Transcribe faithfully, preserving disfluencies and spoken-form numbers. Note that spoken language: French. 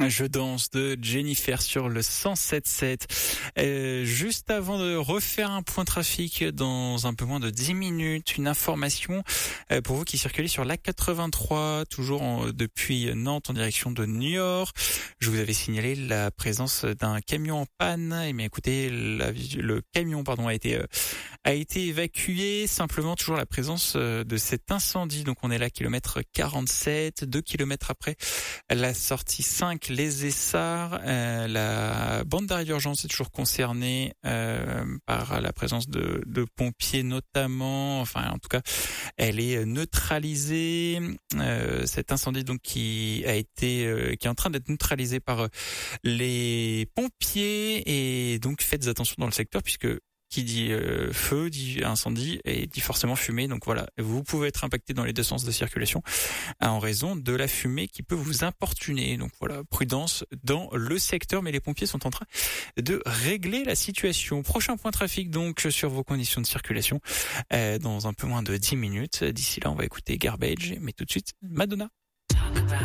Je danse de Jennifer sur le cent sept sept. Euh, juste avant de refaire un point trafic dans un peu moins de dix minutes, une information euh, pour vous qui circulez sur l'A quatre-vingt-trois, toujours en, depuis Nantes en direction de Niort. Je vous avais signalé la présence d'un camion en panne. Et bien écoutez, la, le camion pardon a été euh, a été évacué. Simplement toujours la présence euh, de cet incendie. Donc on est là kilomètre quarante-sept, deux kilomètres après la sortie cinq. Les Essarts, euh, la bande d'arrêt d'urgence est toujours concernée euh, par la présence de, de pompiers notamment. Enfin, en tout cas, elle est neutralisée. Euh, cet incendie donc qui a été, euh, qui est en train d'être neutralisé par les pompiers, et donc faites attention dans le secteur puisque qui dit euh, feu, dit incendie et dit forcément fumée. Donc voilà, vous pouvez être impacté dans les deux sens de circulation en raison de la fumée qui peut vous importuner. Donc voilà, prudence dans le secteur, mais les pompiers sont en train de régler la situation. Prochain point trafic donc sur vos conditions de circulation euh, dans un peu moins de dix minutes. D'ici là, on va écouter Garbage, mais tout de suite Madonna.